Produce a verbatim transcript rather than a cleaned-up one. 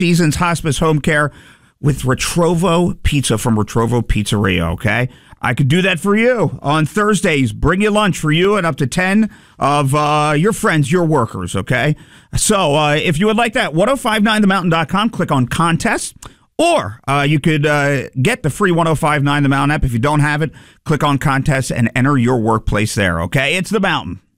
Seasons Hospice Home Care with Retrovo Pizza from Retrovo Pizzeria, okay? I could do that for you on Thursdays. Bring you lunch for you and up to ten of uh, your friends, your workers, okay? So uh, if you would like that, ten fifty-nine the mountain dot com, click on contest. Or uh, you could uh, get the free ten fifty-nine The Mountain app. If you don't have it, click on contest and enter your workplace there, okay? It's The Mountain.